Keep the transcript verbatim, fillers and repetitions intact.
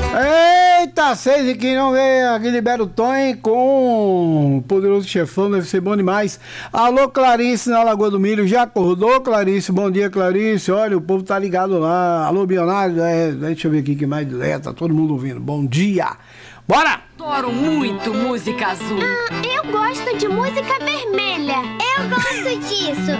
Eita, seis e que não vê aqui, libera o Tony com o Poderoso Chefão, deve ser bom demais. Alô, Clarice na Lagoa do Milho, já acordou, Clarice? Bom dia, Clarice. Olha, o povo tá ligado lá. Alô, Bionário, é, deixa eu ver aqui que mais é, tá todo mundo ouvindo. Bom dia. Bora! Adoro muito música azul. Ah, eu gosto de música vermelha. Eu gosto disso.